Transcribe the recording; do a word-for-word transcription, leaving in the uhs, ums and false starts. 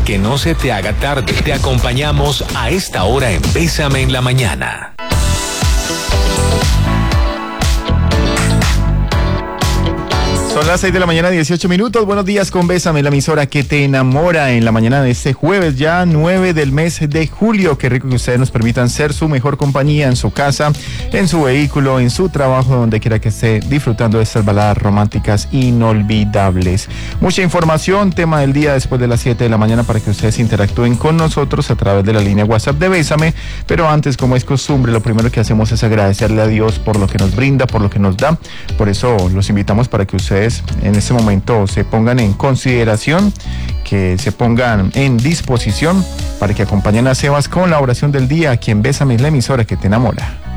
que no se te haga tarde, te acompañamos a esta hora en Bésame en la Mañana. Son las seis de la mañana, dieciocho minutos. Buenos días con Bésame, la emisora que te enamora en la mañana de este jueves, ya nueve del mes de julio. Qué rico que ustedes nos permitan ser su mejor compañía en su casa, en su vehículo, en su trabajo, donde quiera que esté disfrutando de estas baladas románticas inolvidables. Mucha información, tema del día después de las siete de la mañana para que ustedes interactúen con nosotros a través de la línea WhatsApp de Bésame. Pero antes, como es costumbre, lo primero que hacemos es agradecerle a Dios por lo que nos brinda, por lo que nos da. Por eso los invitamos para que ustedes en este momento se pongan en consideración, que se pongan en disposición para que acompañen a Sebas con la oración del día aquí en Bésame, la emisora que te enamora.